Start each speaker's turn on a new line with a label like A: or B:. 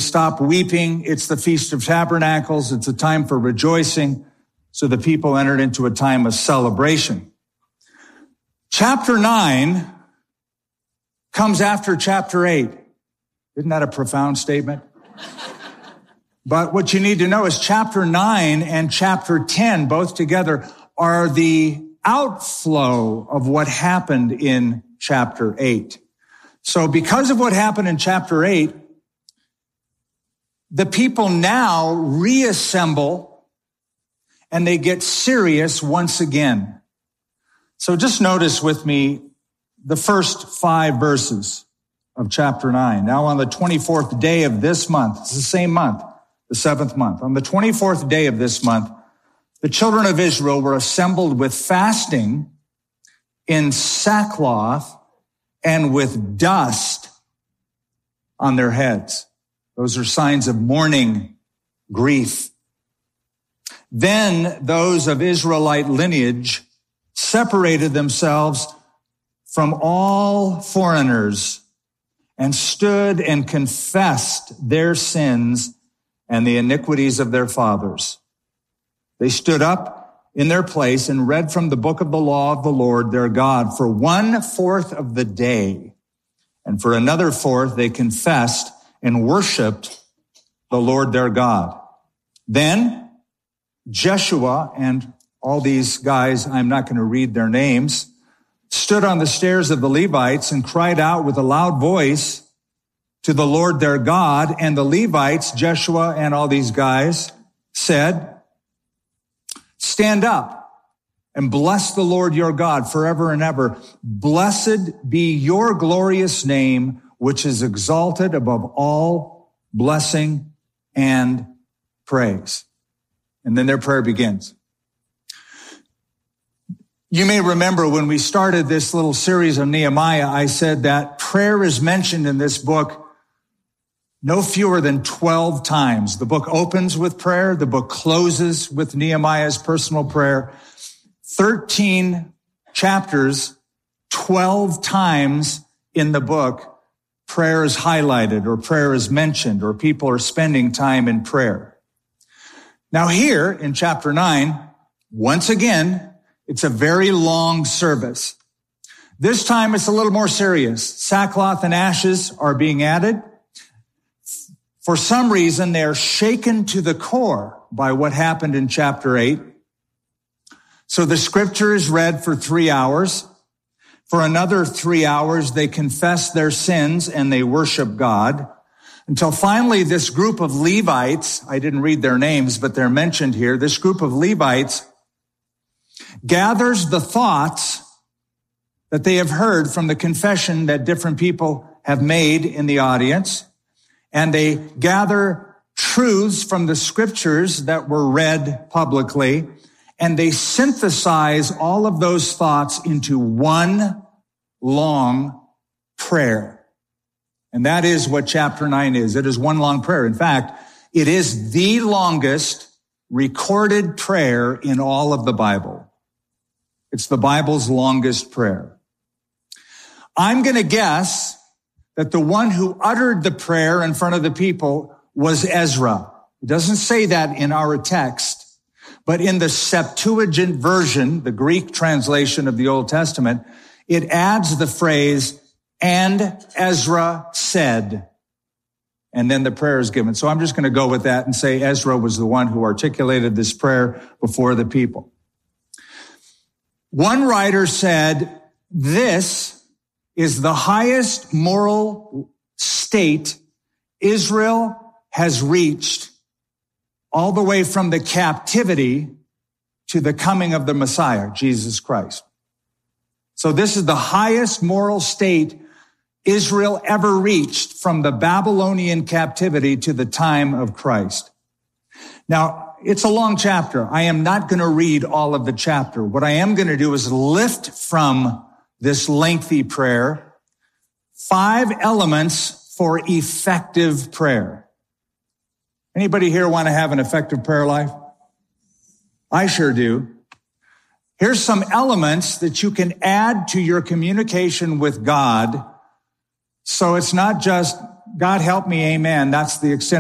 A: stop weeping. It's the Feast of Tabernacles. It's a time for rejoicing. So the people entered into a time of celebration. Chapter 9 comes after chapter 8. Isn't that a profound statement? But what you need to know is chapter 9 and chapter 10, both together, are the outflow of what happened in chapter 8. So because of what happened in chapter 8, the people now reassemble and they get serious once again. So just notice with me the first 5 verses of chapter 9. Now on the 24th day of this month, it's the same month, the 7th month. On the 24th day of this month, the children of Israel were assembled with fasting, in sackcloth, and with dust on their heads. Those are signs of mourning, grief. Then those of Israelite lineage separated themselves from all foreigners and stood and confessed their sins and the iniquities of their fathers. They stood up in their place and read from the book of the law of the Lord their God for 1/4 of the day. And for another 1/4, they confessed and worshiped the Lord their God. Then Jeshua and all these guys, I'm not going to read their names, stood on the stairs of the Levites and cried out with a loud voice to the Lord their God. And the Levites, Jeshua and all these guys, said, "Stand up and bless the Lord your God forever and ever. Blessed be your glorious name, which is exalted above all blessing and praise." And then their prayer begins. You may remember when we started this little series on Nehemiah, I said that prayer is mentioned in this book no fewer than 12 times. The book opens with prayer. The book closes with Nehemiah's personal prayer. 13 chapters, 12 times in the book, prayer is highlighted or prayer is mentioned or people are spending time in prayer. Now here in chapter 9, once again, it's a very long service. This time it's a little more serious. Sackcloth and ashes are being added. For some reason, they are shaken to the core by what happened in chapter 8. So the scripture is read for 3 hours. For another 3 hours, they confess their sins and they worship God. Until finally, this group of Levites, I didn't read their names, but they're mentioned here. This group of Levites gathers the thoughts that they have heard from the confession that different people have made in the audience. And they gather truths from the scriptures that were read publicly, and they synthesize all of those thoughts into one long prayer. And that is what chapter 9 is. It is one long prayer. In fact, it is the longest recorded prayer in all of the Bible. It's the Bible's longest prayer. I'm going to guess that the one who uttered the prayer in front of the people was Ezra. It doesn't say that in our text, but in the Septuagint version, the Greek translation of the Old Testament, it adds the phrase, "And Ezra said," and then the prayer is given. So I'm just going to go with that and say Ezra was the one who articulated this prayer before the people. One writer said, "This is the highest moral state Israel has reached all the way from the captivity to the coming of the Messiah, Jesus Christ." So this is the highest moral state Israel ever reached from the Babylonian captivity to the time of Christ. Now, it's a long chapter. I am not going to read all of the chapter. What I am going to do is lift from this lengthy prayer 5 elements for effective prayer. Anybody here want to have an effective prayer life? I sure do. Here's some elements that you can add to your communication with God. So it's not just, "God help me, amen." That's the extent